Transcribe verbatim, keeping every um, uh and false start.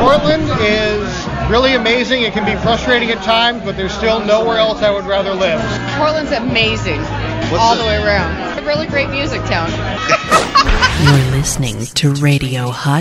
Portland is really amazing. It can be frustrating at times, but there's still nowhere else I would rather live. Portland's amazing. What's all the- the way around. It's a really great music town. You're listening to Radio Hot